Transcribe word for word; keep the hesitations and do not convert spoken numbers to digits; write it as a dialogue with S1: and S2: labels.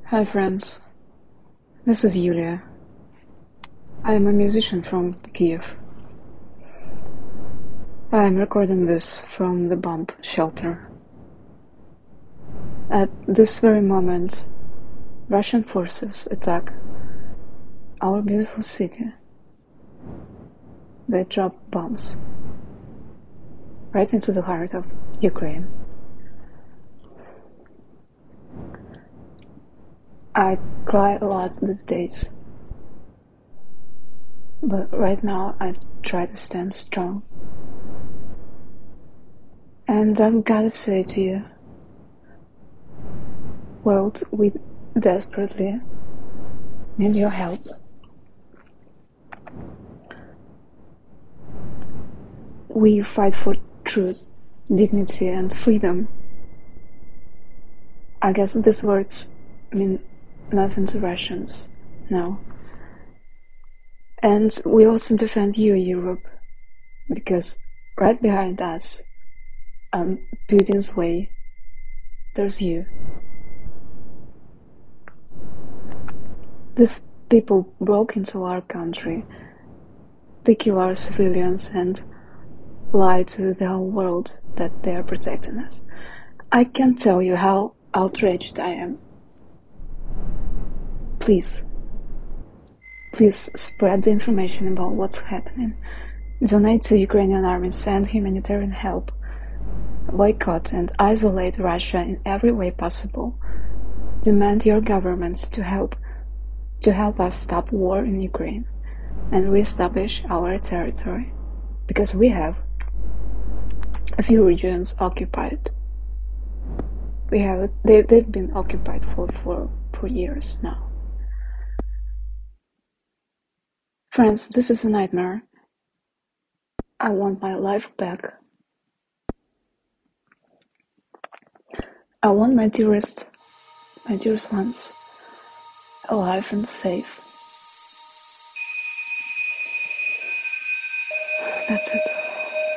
S1: Hi friends, this is Yulia. I am a musician from Kiev. I am recording this from the bomb shelter. At this very moment, Russian forces attack our beautiful city. They drop bombs right into the heart of Ukraine. I cry a lot these days, but right now I try to stand strong. And I've gotta say to you, world, we desperately need your help. We fight for truth, dignity, and freedom. I guess these words mean nothing to Russians, no. And we also defend you, Europe, because right behind us, on Putin's way, there's you. These people broke into our country, they kill our civilians and lie to the whole world that they are protecting us. I can't tell you how outraged I am. Please, please spread the information about what's happening. Donate to Ukrainian army, send humanitarian help, boycott and isolate Russia in every way possible. Demand your governments to help to help us stop war in Ukraine and reestablish our territory, because we have a few regions occupied. We have they they've been occupied for for for years now. Friends, this is a nightmare. I want my life back. I want my dearest, my dearest ones alive and safe. That's it.